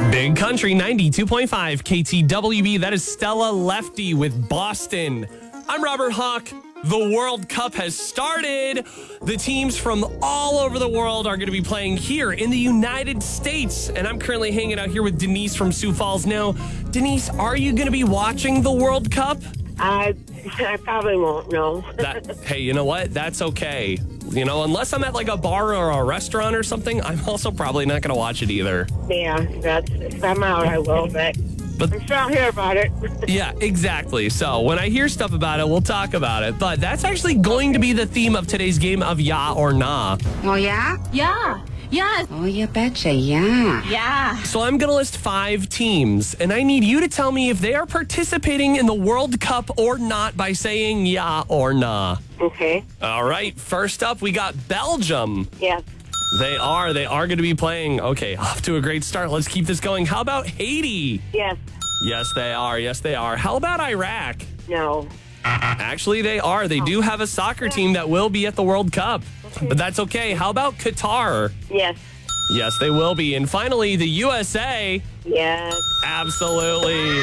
Big Country 92.5 KTWB. That is Stella Lefty with Boston. I'm Robert Hawk. The World Cup has started. The teams from all over the world are going to be playing here in the United States. And I'm currently hanging out here with Denise from Sioux Falls now. Denise, are you going to be watching the World Cup? I probably won't, no. Hey, you know what? That's okay. You know, unless I'm at like a bar or a restaurant or something, I'm also probably not going to watch it either. Yeah, if I'm out, I will, but I'm sure I'll hear about it. Yeah, exactly. So when I hear stuff about it, we'll talk about it. But that's actually going to be the theme of today's game of Yeah or Nah. Oh, yeah? Yeah. Yeah. Oh, you betcha, yeah. Yeah. So I'm going to list 5 teams, and I need you to tell me if they are participating in the World Cup or not by saying yeah or nah. Okay. All right. First up, we got Belgium. Yes. They are going to be playing. Okay, off to a great start. Let's keep this going. How about Haiti? Yes. Yes, they are. Yes, they are. How about Iraq? No. Actually, they are. They do have a soccer team that will be at the World Cup. But that's okay. How about Qatar? Yes. Yes, they will be. And finally, the USA. Yes. Absolutely.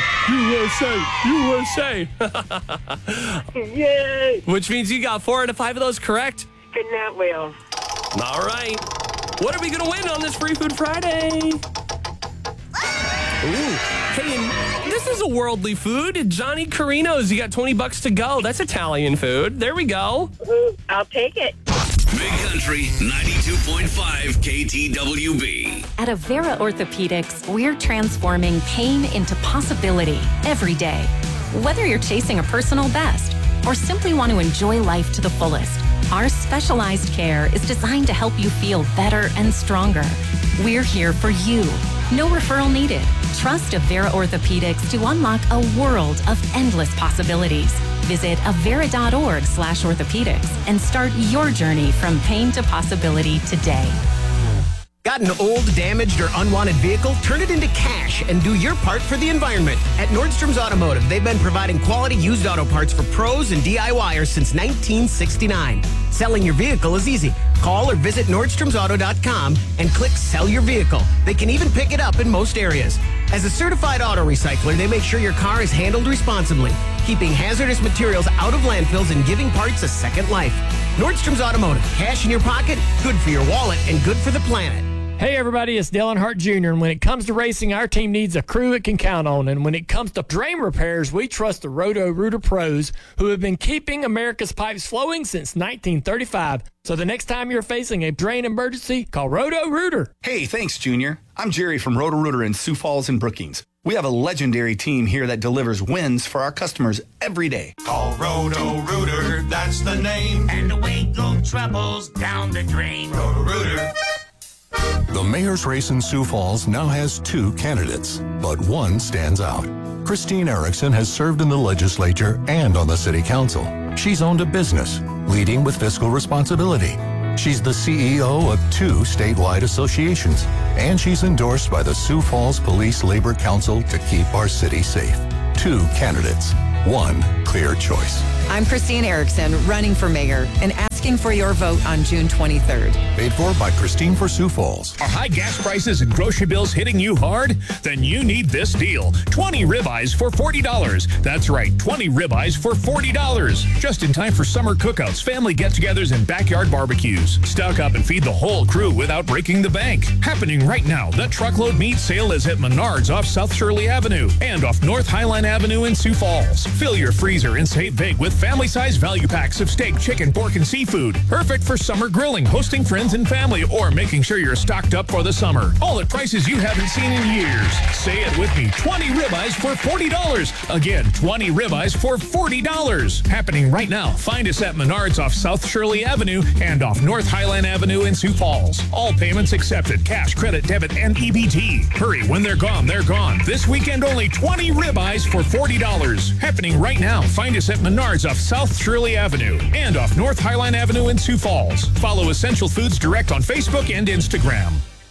USA. Yay. Which means you got 4 out of 5 of those correct. Good night, Will. All right. What are we going to win on this Free Food Friday? Ooh. Hey, and this is a worldly food. Johnny Carino's. You got $20 to go. That's Italian food. There we go. I'll take it. Big Country 92.5 KTWB. At Avera Orthopedics, we're transforming pain into possibility every day. Whether you're chasing a personal best or simply want to enjoy life to the fullest, our specialized care is designed to help you feel better and stronger. We're here for you. No referral needed. Trust Avera Orthopedics to unlock a world of endless possibilities. Visit avera.org/orthopedics and start your journey from pain to possibility today. Got an old, damaged, or unwanted vehicle? Turn it into cash and do your part for the environment. At Nordstrom's Automotive, they've been providing quality used auto parts for pros and DIYers since 1969. Selling your vehicle is easy. Call or visit NordstromsAuto.com and click Sell Your Vehicle. They can even pick it up in most areas. As a certified auto recycler, they make sure your car is handled responsibly, keeping hazardous materials out of landfills and giving parts a second life. Nordstrom's Automotive. Cash in your pocket, good for your wallet, and good for the planet. Hey everybody, it's Dillon Hart Jr. And when it comes to racing, our team needs a crew it can count on. And when it comes to drain repairs, we trust the Roto-Rooter pros who have been keeping America's pipes flowing since 1935. So the next time you're facing a drain emergency, call Roto-Rooter. Hey, thanks, Junior. I'm Jerry from Roto-Rooter in Sioux Falls and Brookings. We have a legendary team here that delivers wins for our customers every day. Call Roto-Rooter, that's the name. And away go troubles down the drain. Roto-Rooter. The mayor's race in Sioux Falls now has 2 candidates, but one stands out. Christine Erickson has served in the legislature and on the city council. She's owned a business, leading with fiscal responsibility. She's the CEO of 2 statewide associations, and she's endorsed by the Sioux Falls Police Labor Council to keep our city safe. 2 candidates, 1 clear choice. I'm Christine Erickson, running for mayor and asking for your vote on June 23rd. Paid for by Christine for Sioux Falls. Are high gas prices and grocery bills hitting you hard? Then you need this deal. 20 ribeyes for $40. That's right, 20 ribeyes for $40. Just in time for summer cookouts, family get-togethers, and backyard barbecues. Stock up and feed the whole crew without breaking the bank. Happening right now, the truckload meat sale is at Menards off South Shirley Avenue and off North Highline Avenue in Sioux Falls. Fill your freezer and save big with family-sized value packs of steak, chicken, pork, and seafood. Perfect for summer grilling, hosting friends and family, or making sure you're stocked up for the summer. All at prices you haven't seen in years. Say it with me, 20 ribeyes for $40. Again, 20 ribeyes for $40. Happening right now. Find us at Menards off South Shirley Avenue and off North Highline Avenue in Sioux Falls. All payments accepted, cash, credit, debit, and EBT. Hurry, when they're gone, they're gone. This weekend only 20 ribeyes for $40. Happening right now. Find us at Menards off South Shirley Avenue and off North Highline Avenue in Sioux Falls. Follow Essential Foods Direct on Facebook and Instagram.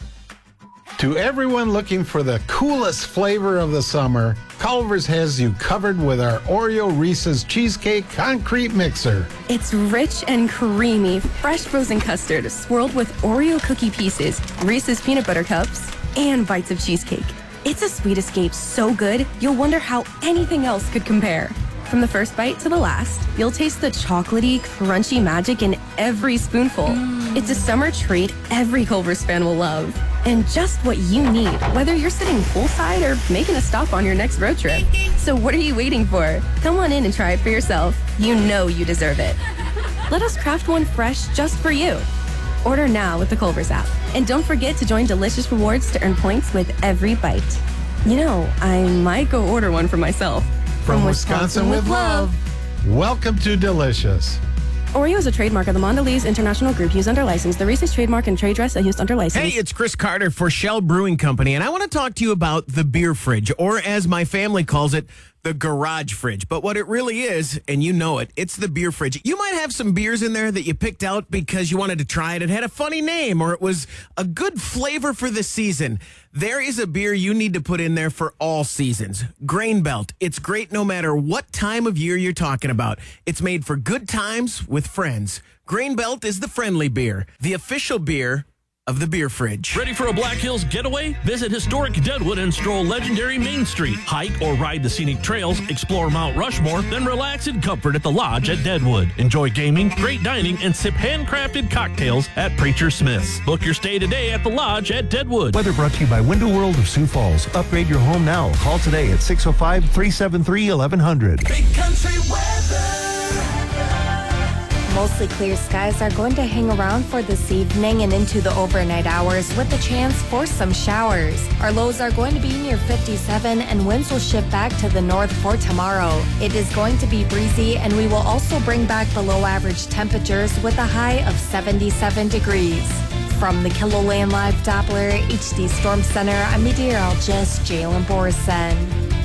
To everyone looking for the coolest flavor of the summer, Culver's has you covered with our Oreo Reese's Cheesecake Concrete Mixer. It's rich and creamy, fresh frozen custard swirled with Oreo cookie pieces, Reese's peanut butter cups, and bites of cheesecake. It's a sweet escape so good, you'll wonder how anything else could compare. From the first bite to the last, you'll taste the chocolatey, crunchy magic in every spoonful. It's a summer treat every Culver's fan will love. And just what you need, whether you're sitting poolside or making a stop on your next road trip. So what are you waiting for? Come on in and try it for yourself. You know you deserve it. Let us craft one fresh just for you. Order now with the Culver's app. And don't forget to join Delicious Rewards to earn points with every bite. You know, I might go order one for myself. From Wisconsin with love. Welcome to Delicious. Oreo is a trademark of the Mondelez International Group used under license. The Reese's trademark and trade dress are used under license. Hey, it's Chris Carter for Shell Brewing Company, and I want to talk to you about the beer fridge, or as my family calls it, the garage fridge. But what it really is, and you know it, it's the beer fridge. You might have some beers in there that you picked out because you wanted to try it. It had a funny name, or it was a good flavor for the season. There is a beer you need to put in there for all seasons. Grain Belt. It's great no matter what time of year you're talking about. It's made for good times with friends. Grain Belt is the friendly beer, the official beer of the beer fridge. Ready for a Black Hills getaway? Visit historic Deadwood and stroll legendary Main Street. Hike or ride the scenic trails, explore Mount Rushmore, then relax in comfort at the Lodge at Deadwood. Enjoy gaming, great dining, and sip handcrafted cocktails at Preacher Smith's. Book your stay today at the Lodge at Deadwood. Weather brought to you by Window World of Sioux Falls. Upgrade your home now. Call today at 605-373-1100. Big Country weather. Mostly clear skies are going to hang around for this evening and into the overnight hours with a chance for some showers. Our lows are going to be near 57 and winds will shift back to the north for tomorrow. It is going to be breezy and we will also bring back below average temperatures with a high of 77 degrees. From the KILOLAND Live Doppler HD Storm Center, I'm meteorologist Jalen Borson.